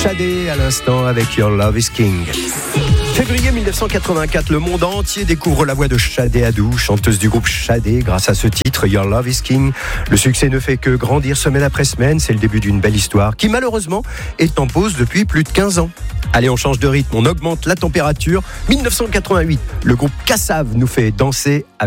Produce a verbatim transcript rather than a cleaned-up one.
Sade à l'instant avec Your Love is King. Février mille neuf cent quatre-vingt-quatre, le monde entier découvre la voix de Sade Adou, chanteuse du groupe Sade, grâce à ce titre, Your Love is King. Le succès ne fait que grandir semaine après semaine, c'est le début d'une belle histoire qui malheureusement est en pause depuis plus de quinze ans. Allez, on change de rythme, on augmente la température. mille neuf cent quatre-vingt-huit, le groupe Kassav nous fait danser